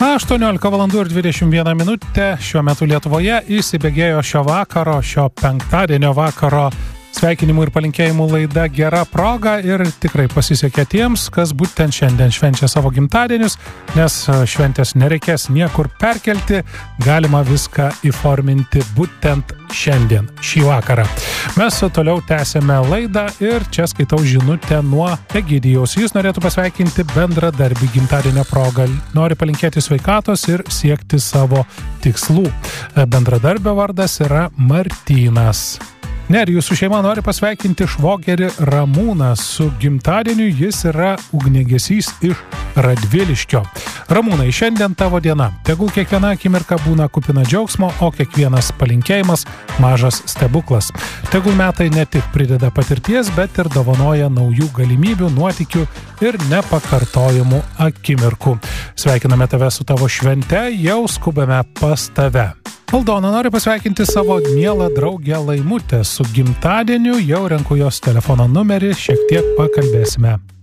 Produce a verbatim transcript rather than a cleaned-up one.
aštuoniolika valandų ir dvidešimt viena minutė šiuo metu Lietuvoje įsibėgėjo šio vakaro, šio penktadienio vakaro sveikinimų ir palinkėjimų laida Gera proga ir tikrai pasisekė tiems, kas būtent šiandien švenčia savo gimtadienius, nes šventės nereikės niekur perkelti, galima viską įforminti būtent šiandien, šį vakarą. Mes toliau tęsėme laidą ir čia skaitau žinutę nuo Egidijaus. Jis norėtų pasveikinti bendradarbį gimtadienio progą, nori palinkėti sveikatos ir siekti savo tikslų. Bendradarbio vardas yra Martynas. Nerijus su šeima nori pasveikinti švogerį Ramūną su gimtadieniu, jis yra ugniagesys iš Radviliškio. Ramūnai, šiandien tavo diena. Tegul kiekviena akimirka būna kupina džiaugsmo, o kiekvienas palinkėjimas mažas stebuklas. Tegul metai ne tik prideda patirties, bet ir dovanoja naujų galimybių, nuotykių ir nepakartojimų akimirkų. Sveikiname tave su tavo švente, jau skubame pas tave. Aldona nori pasveikinti savo mielą draugę Laimutę su gimtadieniu, jau renku jos telefono numerį, šiek tiek pakalbėsime.